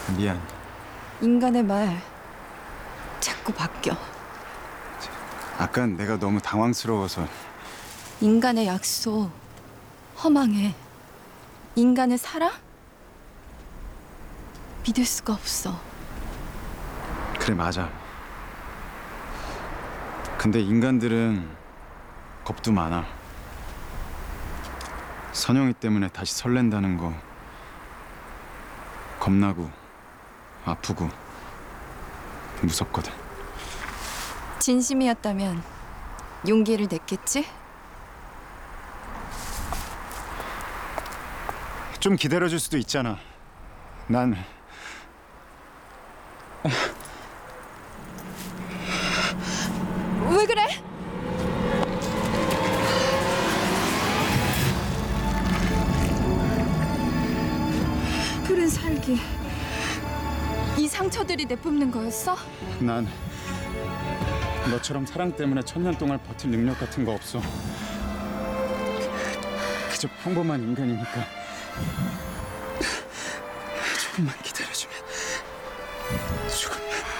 미안. 인간의 말 자꾸 바뀌어. 아깐 내가 너무 당황스러워서. 인간의 약속 허망해. 인간의 사랑 믿을 수가 없어. 그래, 맞아. 근데 인간들은 겁도 많아. 선영이 때문에 다시 설렌다는 거 겁나고 아프고 무섭거든. 진심이었다면 용기를 냈겠지? 좀 기다려줄 수도 있잖아. 난 왜 그래? 푸른 살기, 이 상처들이 내뿜는 거였어? 난 너처럼 사랑 때문에 1000년 동안 버틸 능력 같은 거 없어. 그저 평범한 인간이니까 조금만 기다려주면.